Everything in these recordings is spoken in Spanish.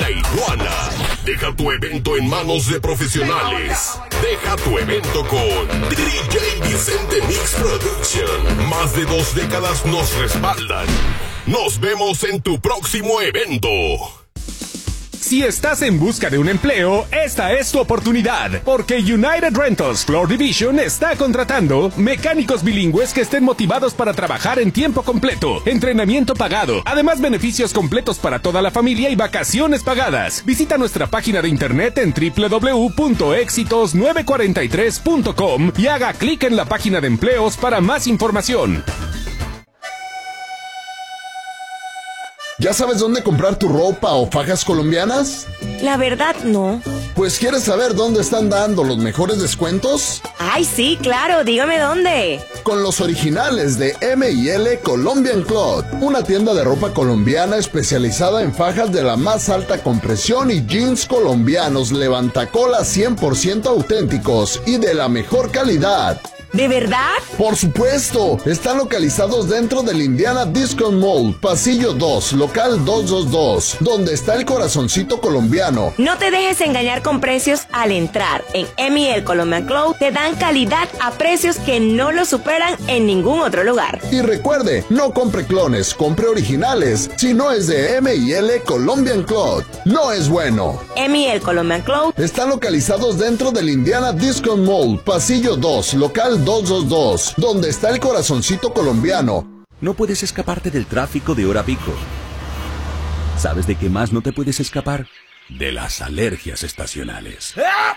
La Iguana. Deja tu evento en manos de profesionales. Deja tu evento con DJ Vicente Mix Production. Más de 2 décadas nos respaldan. Nos vemos en tu próximo evento. Si estás en busca de un empleo, esta es tu oportunidad, porque United Rentals Floor Division está contratando mecánicos bilingües que estén motivados para trabajar en tiempo completo, entrenamiento pagado, además beneficios completos para toda la familia y vacaciones pagadas. Visita nuestra página de internet en www.exitos943.com y haga clic en la página de empleos para más información. ¿Ya sabes dónde comprar tu ropa o fajas colombianas? La verdad, no. Pues, ¿quieres saber dónde están dando los mejores descuentos? Ay, sí, claro, dígame dónde. Con los originales de M&L Colombian Cloth, una tienda de ropa colombiana especializada en fajas de la más alta compresión y jeans colombianos levantacolas 100% auténticos y de la mejor calidad. ¿De verdad? Por supuesto, están localizados dentro del Indiana Discount Mall, pasillo 2, local 222, donde está el corazoncito colombiano. No te dejes engañar con precios al entrar. En M&L Colombian Cloth te dan calidad a precios que no lo superan en ningún otro lugar. Y recuerde, no compre clones, compre originales. Si no es de M&L Colombian Cloth, no es bueno. M&L Colombian Cloth están localizados dentro del Indiana Discount Mall, pasillo 2, local 222, donde está el corazoncito colombiano. No puedes escaparte del tráfico de hora pico. ¿Sabes de qué más no te puedes escapar? De las alergias estacionales.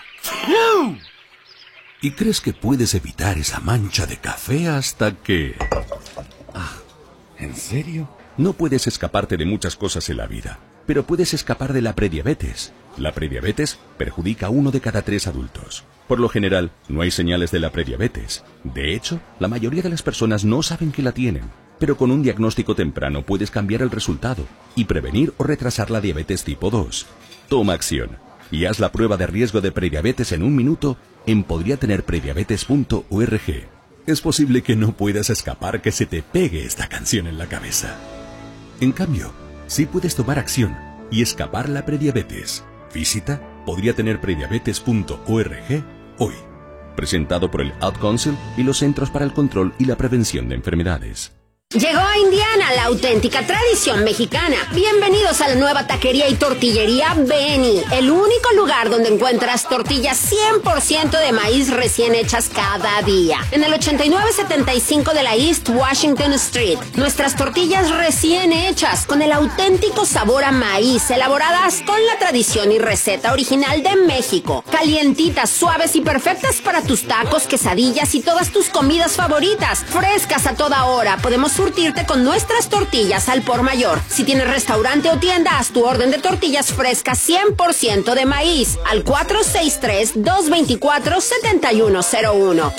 ¿Y crees que puedes evitar esa mancha de café hasta que... ¿En serio? No puedes escaparte de muchas cosas en la vida, pero puedes escapar de la prediabetes. La prediabetes perjudica a 1 de cada 3 adultos. Por lo general, no hay señales de la prediabetes. De hecho, la mayoría de las personas no saben que la tienen. Pero con un diagnóstico temprano puedes cambiar el resultado y prevenir o retrasar la diabetes tipo 2. Toma acción y haz la prueba de riesgo de prediabetes en 1 minuto en podriatenerprediabetes.org. Es posible que no puedas escapar que se te pegue esta canción en la cabeza. En cambio, sí puedes tomar acción y escapar la prediabetes. Visita podriatenerprediabetes.org hoy. Presentado por el Ad Council y los Centros para el Control y la Prevención de Enfermedades. Llegó a Indiana la auténtica tradición mexicana. Bienvenidos a la nueva taquería y tortillería Benny, el único lugar donde encuentras tortillas 100% de maíz recién hechas cada día. En el 8975 de la East Washington Street, nuestras tortillas recién hechas con el auténtico sabor a maíz, elaboradas con la tradición y receta original de México. Calientitas, suaves y perfectas para tus tacos, quesadillas y todas tus comidas favoritas. Frescas a toda hora. Podemos surtirte con nuestras tortillas al por mayor. Si tienes restaurante o tienda, haz tu orden de tortillas frescas 100% de maíz al 463-224-7101.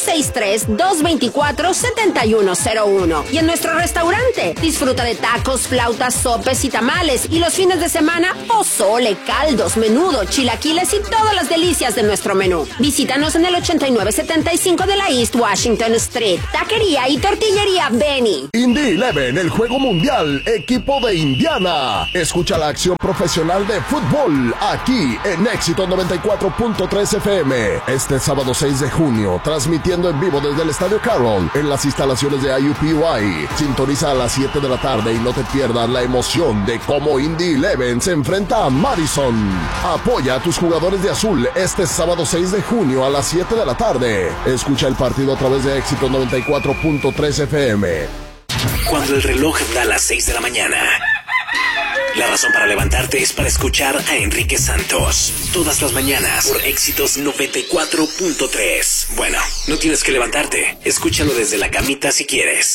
463-224-7101. Y en nuestro restaurante, disfruta de tacos, flautas, sopes y tamales. Y los fines de semana, pozole, caldos, menudo, chilaquiles y todas las delicias de nuestro menú. Visítanos en el 8975 de la East Washington Street. Taquería y tortillería Benny. Indy 11, el juego mundial, equipo de Indiana. Escucha la acción profesional de fútbol aquí en Éxito 94.3 FM. Este sábado 6 de junio, transmitiendo en vivo desde el Estadio Carroll en las instalaciones de IUPUI. Sintoniza a las 7 de la tarde y no te pierdas la emoción de cómo Indy 11 se enfrenta a Madison. Apoya a tus jugadores de azul este sábado 6 de junio a las 7 de la tarde. Escucha el partido a través de Éxito 94.3 FM. Cuando el reloj da las 6 de la mañana, la razón para levantarte es para escuchar a Enrique Santos. Todas las mañanas por Éxitos 94.3. Bueno, no tienes que levantarte. Escúchalo desde la camita si quieres.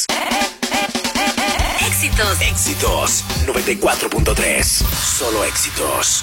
Éxitos. Éxitos 94.3. Solo éxitos.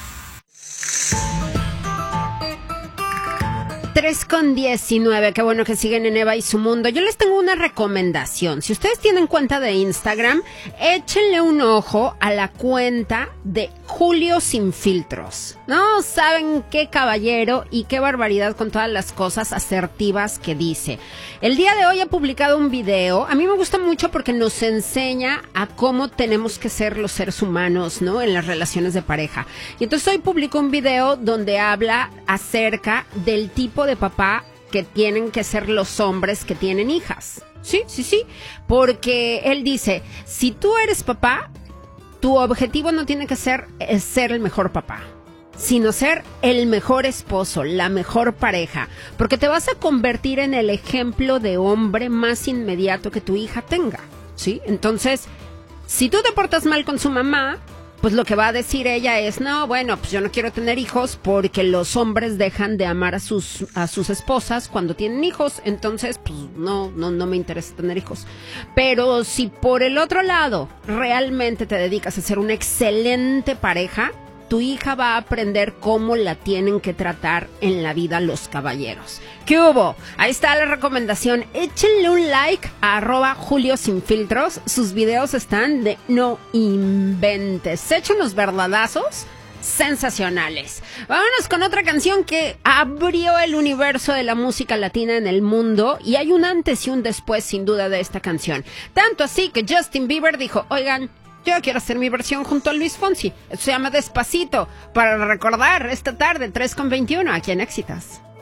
3:19, qué bueno que siguen en Eva y su mundo. Yo les tengo una recomendación. Si ustedes tienen cuenta de Instagram, échenle un ojo a la cuenta de Julio Sin Filtros. No saben qué caballero y qué barbaridad con todas las cosas asertivas que dice. El día de hoy ha publicado un video. A mí me gusta mucho porque nos enseña a cómo tenemos que ser los seres humanos, ¿no? En las relaciones de pareja. Y entonces hoy publicó un video donde habla acerca del tipo de papá que tienen que ser los hombres que tienen hijas. Sí. Porque él dice, si tú eres papá, tu objetivo no tiene que ser el mejor papá, sino ser el mejor esposo, la mejor pareja, porque te vas a convertir en el ejemplo de hombre más inmediato que tu hija tenga, ¿sí? Entonces, si tú te portas mal con su mamá, pues lo que va a decir ella es, no, bueno, pues yo no quiero tener hijos porque los hombres dejan de amar a sus esposas cuando tienen hijos, entonces pues no me interesa tener hijos. Pero si por el otro lado realmente te dedicas a ser una excelente pareja, tu hija va a aprender cómo la tienen que tratar en la vida los caballeros. ¿Qué hubo? Ahí está la recomendación. Échenle un like a @Julio Sin Filtros. Sus videos están de no inventes. Se echan unos verdadazos sensacionales. Vámonos con otra canción que abrió el universo de la música latina en el mundo, y hay un antes y un después sin duda de esta canción. Tanto así que Justin Bieber dijo, oigan, yo quiero hacer mi versión junto a Luis Fonsi. Esto se llama Despacito, para recordar esta tarde 3:21 aquí en Éxitos.